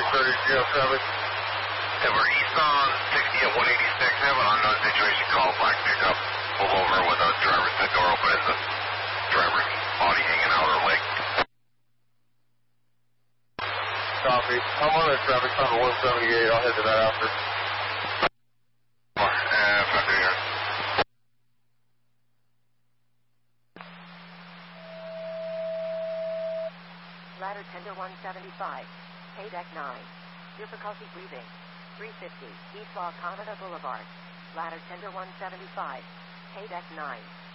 30, do you have traffic? Yeah, we're east on 60 at 186. Have an unknown situation. Call black pickup. Pull over with a driver's side door open and the driver's body hanging out or leg. Copy. I'm on a traffic stop at 178. I'll head to that after. After here. Ladder tender 175. Pay deck 9. Difficulty breathing. 350 East La Canada Boulevard. Ladder tender 175. Pay deck 9.